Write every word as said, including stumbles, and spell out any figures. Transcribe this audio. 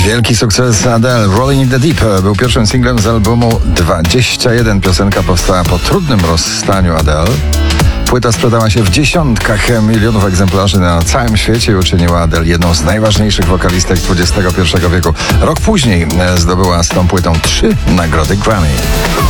Wielki sukces Adele. Rolling in the Deep był pierwszym singlem z albumu dwadzieścia jeden. Piosenka powstała po trudnym rozstaniu Adele. Płyta sprzedała się w dziesiątkach milionów egzemplarzy na całym świecie i uczyniła Adele jedną z najważniejszych wokalistek dwudziestego pierwszego wieku. Rok później zdobyła z tą płytą trzy nagrody Grammy.